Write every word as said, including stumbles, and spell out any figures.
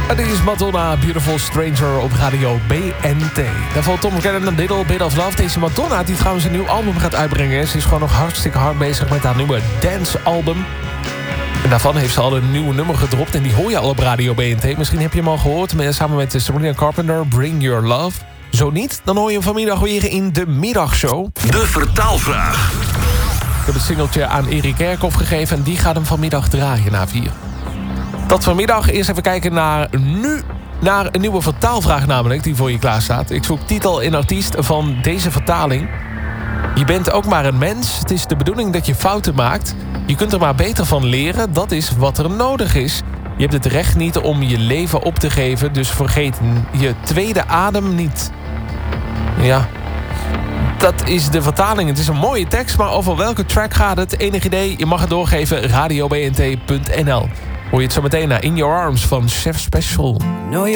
En dit is Madonna, Beautiful Stranger op Radio B N T. Daar valt Tom Kennan en Little Bit of Love. Deze Madonna die trouwens een nieuw album gaat uitbrengen. Ze is gewoon nog hartstikke hard bezig met haar nieuwe dance-album. En daarvan heeft ze al een nieuw nummer gedropt. En die hoor je al op Radio B N T. Misschien heb je hem al gehoord samen met Sabrina Carpenter. Bring Your Love. Zo niet, dan hoor je hem vanmiddag weer in de middagshow. De vertaalvraag. Ik heb het singeltje aan Erik Kerkhoff gegeven. En die gaat hem vanmiddag draaien na vier. Tot vanmiddag. Eerst even kijken naar nu. Naar een nieuwe vertaalvraag namelijk, die voor je klaar staat. Ik zoek titel en artiest van deze vertaling. Je bent ook maar een mens. Het is de bedoeling dat je fouten maakt. Je kunt er maar beter van leren. Dat is wat er nodig is. Je hebt het recht niet om je leven op te geven. Dus vergeet je tweede adem niet. Ja, dat is de vertaling. Het is een mooie tekst, maar over welke track gaat het? Enig idee? Je mag het doorgeven. radio b n t punt n l. Hoor je het zo meteen naar In Your Arms van Chef Special.